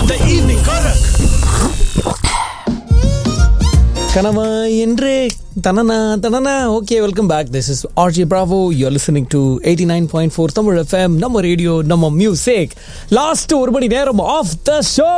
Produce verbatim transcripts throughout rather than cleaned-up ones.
The evening Korak. Kanama Yendre Tanana Tanana. Okay, welcome back. This is R J Bravo. You're listening to eighty-nine point four Tamil F M. Number radio, number music. Last ஒரு மணி நேரம் of the show.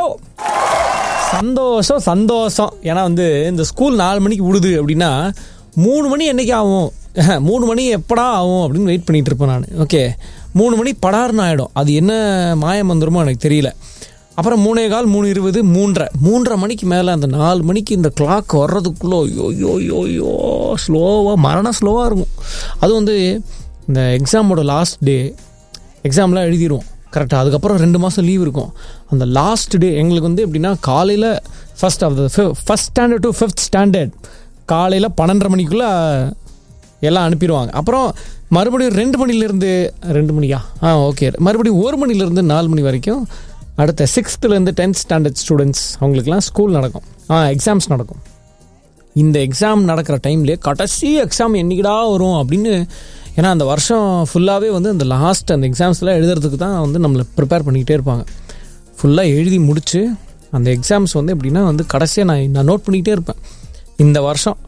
சந்தோஷம் சந்தோஷம். ஏன்னா வந்து இந்த school நாலு மணிக்கு விடுது அப்படின்னா மூணு மணி என்னைக்கு ஆகும், மூணு மணி எப்படா ஆகும் அப்படின்னு வெயிட் பண்ணிட்டு இருப்பேன் நான். ஓகே, மூணு மணி படார்னு ஆகிடும். அது என்ன மாயம் வந்துருமோ எனக்கு தெரியல. அப்புறம் மூணே கால் மூணு இருபது மூன்றரை மூன்றரை மணிக்கு மேலே அந்த நாலு மணிக்கு இந்த கிளாக் வர்றதுக்குள்ளே யோ யோ யோ யோ ஸ்லோவாக மரணம் ஸ்லோவாக இருக்கும். அது வந்து இந்த எக்ஸாமோட லாஸ்ட் டே, எக்ஸாம்லாம் எழுதிடுவோம் கரெக்டாக. அதுக்கப்புறம் ரெண்டு மாதம் லீவ் இருக்கும். அந்த லாஸ்ட் டே எங்களுக்கு வந்து எப்படின்னா காலையில் first of the first standard to fifth standard காலையில் பன்னெண்டரை மணிக்குள்ளே எல்லாம் அனுப்பிடுவாங்க. அப்புறம் மறுபடியும் ரெண்டு மணிலேருந்து ரெண்டு மணியா ஆ ஓகே மறுபடியும் ஒரு மணிலேருந்து நாலு மணி வரைக்கும் அடுத்த சிக்ஸ்த்துலேருந்து டென்த் ஸ்டாண்டர்ட் ஸ்டூடெண்ட்ஸ் அவங்களுக்குலாம் ஸ்கூல் நடக்கும், ஆ எக்ஸாம்ஸ் நடக்கும். இந்த எக்ஸாம் நடக்கிற டைம்லேயே கடைசி எக்ஸாம் என்னைக்கிடா வரும் அப்படின்னு, ஏன்னா அந்த வருஷம் ஃபுல்லாகவே வந்து அந்த லாஸ்ட் அந்த எக்ஸாம்ஸ்லாம் எழுதுறதுக்கு தான் வந்து நம்மளை ப்ரிப்பேர் பண்ணிக்கிட்டே இருப்பாங்க. ஃபுல்லாக எழுதி முடித்து அந்த எக்ஸாம்ஸ் வந்து எப்படின்னா வந்து கடைசியாக நான் நான் நோட் பண்ணிக்கிட்டே இருப்பேன். இந்த வருஷம்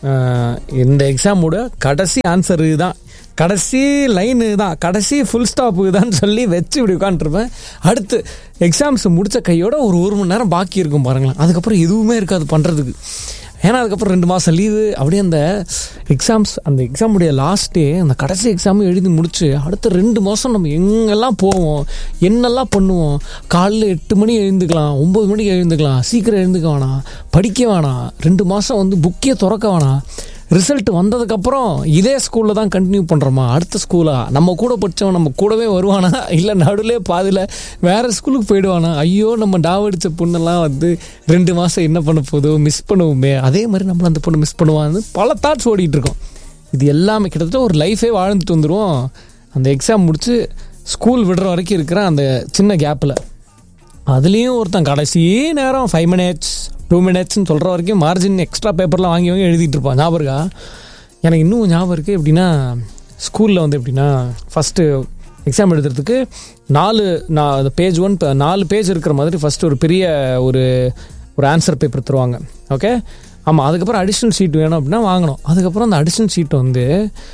இந்த எக்ஸாமோட கடைசி ஆன்சரு தான், கடைசி லைனு தான், கடைசி ஃபுல் ஸ்டாப்பு தான் சொல்லி வச்சு இப்படி உட்காந்துருப்பேன். அடுத்து எக்ஸாம்ஸ் முடித்த கையோட ஒரு ஒரு மணி நேரம் பாக்கி இருக்கும் பாருங்களேன். அதுக்கப்புறம் எதுவுமே இருக்காது பண்ணுறதுக்கு. ஏன்னா அதுக்கப்புறம் ரெண்டு மாதம் லீவு. அப்படியே அந்த எக்ஸாம்ஸ் அந்த எக்ஸாமுடைய லாஸ்ட் டே அந்த கடைசி எக்ஸாமும் எழுதி முடிச்சு அடுத்த ரெண்டு மாதம் நம்ம எங்கெல்லாம் போவோம், என்னெல்லாம் பண்ணுவோம். காலையில் எட்டு மணி எழுந்துக்கலாம், ஒம்பது மணிக்கு எழுந்துக்கலாம், சீக்கிரம் எழுந்துக்க வேணாம், படிக்க வேணாம், ரெண்டு மாதம் வந்து புக்கே திறக்க வேணாம். ரிசல்ட் வந்ததுக்கப்புறம் இதே ஸ்கூலில் தான் கண்டினியூ பண்ணுறோமா, அடுத்த ஸ்கூலாக நம்ம கூட படித்தவன் நம்ம கூடவே வருவானா, இல்லை நடுவில் பாதியில் வேறு ஸ்கூலுக்கு போயிடுவானா, ஐயோ நம்ம டாவடித்த பொண்ணெல்லாம் வந்து ரெண்டு மாதம் என்ன பண்ண போதோ, மிஸ் பண்ணுவோமே, அதே மாதிரி நம்மள அந்த பொண்ணு மிஸ் பண்ணுவான்னு பல தாட்ஸ் ஓடிட்டு இருக்கோம். இது எல்லாமே கிட்டத்தட்ட ஒரு லைஃபே வாழ்ந்துட்டு வந்துடுவோம் அந்த எக்ஸாம் முடித்து ஸ்கூல் விடுற வரைக்கும் இருக்கிற அந்த சின்ன கேப்பில். அதுலேயும் ஒருத்தன் கடைசி நேரம் ஃபைவ் மினிட்ஸ் டூ மினிட்ஸ்ன்னு சொல்கிற வரைக்கும் மார்ஜின் எக்ஸ்ட்ரா பேப்பர்லாம் வாங்கி வாங்கி எழுதிட்டு இருப்பான். ஞாபகம் இருக்கா? எனக்கு இன்னும் ஞாபகம் இருக்குது. எப்படின்னா ஸ்கூலில் வந்து எப்படின்னா ஃபஸ்ட்டு எக்ஸாம் எழுதுறதுக்கு நாலு நான் பேஜ் ஒன் நாலு பேஜ் இருக்கிற மாதிரி ஃபஸ்ட்டு ஒரு பெரிய ஒரு ஒரு ஆன்சர் பேப்பர் தருவாங்க. ஓகே, ஆமாம். அதுக்கப்புறம் அடிஷ்னல் ஷீட் வேணும் அப்படின்னா வாங்கணும். அதுக்கப்புறம் அந்த அடிஷ்னல் ஷீட்டை வந்து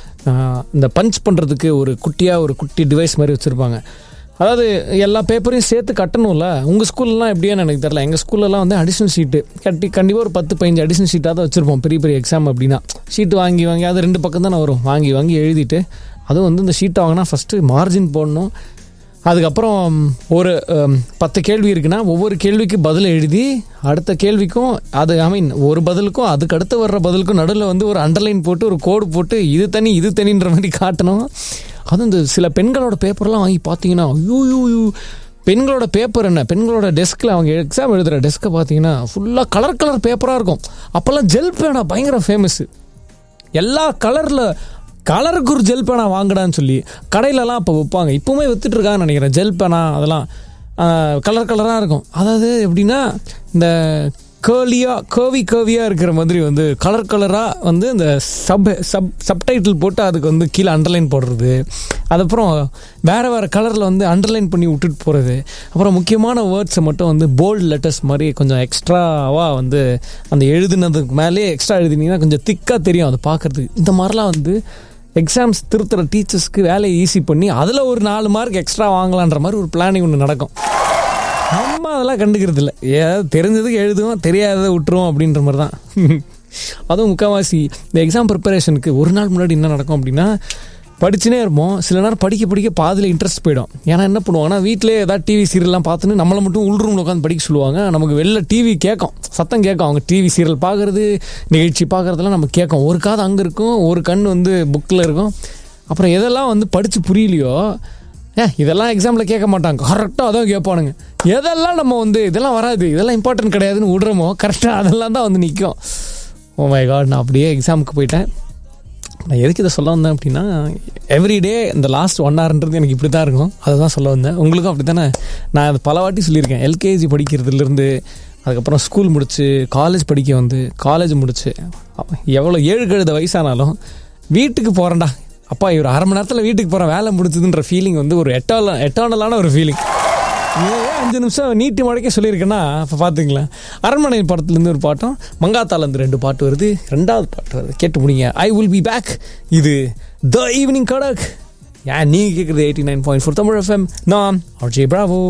இந்த பஞ்ச் பண்ணுறதுக்கு ஒரு குட்டியாக ஒரு குட்டி டிவைஸ் மாதிரி வச்சுருப்பாங்க. அதாவது எல்லா பேப்பரையும் சேர்த்து கட்டணும்ல. உங்கள் ஸ்கூல்லாம் எப்படியான்னு எனக்கு தெரியல. எங்கள் ஸ்கூல்லலாம் வந்து அடிஷ்னல் ஷீட்டு கட்டி கண்டிப்பாக ஒரு பத்து பதினஞ்சு அடிஷ்னல் ஷீட்டாக தான் வச்சுருப்போம். பெரிய பெரிய எக்ஸாம் அப்படின்னா ஷீட்டு வாங்கி வாங்கி அது ரெண்டு பக்கம் தானே வரும். வாங்கி வாங்கி எழுதிட்டு அதுவும் வந்து இந்த ஷீட்டை வாங்கினா ஃபஸ்ட்டு மார்ஜின் போடணும். அதுக்கப்புறம் ஒரு பத்து கேள்வி இருக்குன்னா ஒவ்வொரு கேள்விக்கு பதில் எழுதி அடுத்த கேள்விக்கும் அது ஐ மீன் ஒரு பதிலுக்கும் அதுக்கு அடுத்து வர்ற பதிலுக்கும் நடுவில் வந்து ஒரு அண்டர்லைன் போட்டு ஒரு கோடு போட்டு இது தனி இது தனின்ற மாதிரி காட்டணும். அதுவும் இந்த சில பெண்களோட பேப்பர்லாம் வாங்கி பார்த்தீங்கன்னா ஐயோ யூ பெண்களோட பேப்பர் என்ன, பெண்களோட டெஸ்கில் அவங்க எக்ஸாம் எழுதுகிற டெஸ்க்கை பார்த்தீங்கன்னா ஃபுல்லாக கலர் கலர் பேப்பராக இருக்கும். அப்போல்லாம் ஜெல் பேனா பயங்கர ஃபேமஸ்ஸு. எல்லா கலரில் கலருக்கு ஒரு ஜெல் பேனா வாங்கடான்னு சொல்லி கடையிலலாம் அப்போ வைப்பாங்க. இப்போவுமே விற்றுட்ருக்காங்கன்னு நினைக்கிறேன் ஜெல் பேனா. அதெல்லாம் கலர் கலராக இருக்கும். அதாவது எப்படின்னா இந்த கேர்லியாக கேர்வி கேர்வியாக இருக்கிற மாதிரி வந்து கலர் கலராக வந்து இந்த சப் சப் சப்டைட்டில் போட்டு அதுக்கு வந்து கீழே அண்டர்லைன் போடுறது. அதுக்கப்புறம் வேறு வேறு கலரில் வந்து அண்டர்லைன் பண்ணி விட்டுட்டு போகிறது. அப்புறம் முக்கியமான வேர்ட்ஸை மட்டும் வந்து போல்டு லெட்டர்ஸ் மாதிரி கொஞ்சம் எக்ஸ்ட்ராவாக வந்து அந்த எழுதுனதுக்கு மேலே எக்ஸ்ட்ரா எழுதினீங்கன்னா கொஞ்சம் திக்காக தெரியும் அது பார்க்குறதுக்கு. இந்த மாதிரிலாம் வந்து எக்ஸாம்ஸ் திருத்துற டீச்சர்ஸ்க்கு வேலையை ஈஸி பண்ணி அதில் ஒரு நாலு மார்க் எக்ஸ்ட்ரா வாங்கலான்ற மாதிரி ஒரு பிளானிங் ஒன்று நடக்கும். நம்ம அதெல்லாம் கண்டுக்கிறது இல்லை. ஏதாவது தெரிஞ்சதுக்கு எழுதுவோம், தெரியாததை விட்டுருவோம் அப்படின்ற மாதிரி தான். அதுவும் முக்கால்வாசி இந்த எக்ஸாம் ப்ரிப்பரேஷனுக்கு ஒரு நாள் முன்னாடி என்ன நடக்கும் அப்படின்னா படிச்சுனே இருப்போம். சில நேரம் படிக்க படிக்க பாதியில் இன்ட்ரெஸ்ட் போயிடும். ஏன்னா என்ன பண்ணுவாங்கன்னா வீட்டிலே ஏதாவது டிவி சீரியல்லாம் பார்த்துன்னு நம்மளை மட்டும் உள்ரூமில் உட்காந்து படிக்க சொல்லுவாங்க. நமக்கு வெளில டிவி கேட்கும், சத்தம் கேட்கும். அவங்க டிவி சீரியல் பார்க்குறது நிகழ்ச்சி பார்க்குறதுலாம் நம்ம கேட்கும். ஒரு காது அங்கே இருக்கும், ஒரு கண் வந்து புக்கில் இருக்கும். அப்புறம் எதெல்லாம் வந்து படித்து புரியலையோ ஏ இதெல்லாம் எக்ஸாமில் கேட்க மாட்டாங்க, கரெக்டாக அதான் கேட்பானுங்க. எதெல்லாம் நம்ம வந்து இதெல்லாம் வராது, இதெல்லாம் இம்பார்ட்டன்ட் கிடையாதுன்னு விடுறோமோ கரெக்டாக அதெல்லாம் தான் வந்து நிற்கும். ஓ மை காட், நான் அப்படியே எக்ஸாமுக்கு போயிட்டேன். நான் எதுக்கு இதை சொல்ல வந்தேன் அப்படின்னா எவ்ரிடே இந்த லாஸ்ட் ஒன் ஹவர்ன்றது எனக்கு இப்படி தான் இருக்கும். அதை தான் சொல்ல வந்தேன். உங்களுக்கும் அப்படி தானே? நான் அது பல வாட்டி சொல்லியிருக்கேன். எல்கேஜி படிக்கிறதுலேருந்து அதுக்கப்புறம் ஸ்கூல் முடிச்சு காலேஜ் படிக்க வந்து காலேஜ் முடிச்சு எவ்வளோ ஏழு கழுத வயசானாலும் வீட்டுக்கு போகிறேன்டா அப்பா இவர் அரை மணி நேரத்தில் வீட்டுக்கு போகிறேன் வேலை முடிச்சதுன்ற ஃபீலிங் வந்து ஒரு எட்டால எட்டானலான ஒரு ஃபீலிங். ஏன் அஞ்சு நிமிஷம் நீட்டி மடக்கே சொல்லியிருக்கேன்னா இப்போ பார்த்துங்களேன். அரண்மனை படத்துலேருந்து ஒரு பாட்டும் மங்காத்தாலேருந்து ரெண்டு பாட்டு வருது, ரெண்டாவது பாட்டு வருது, கேட்டு முடிங்க. I will be back. இது த ஈவினிங் கடக். ஏன் நீங்கள் கேட்குறது eighty nine point four Tamil FM. நான் RJ Bravo.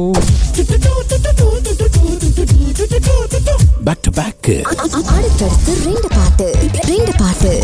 Back to back. அடுத்தடுத்து ரெண்டு பாட்டு ரெண்டு பாட்டு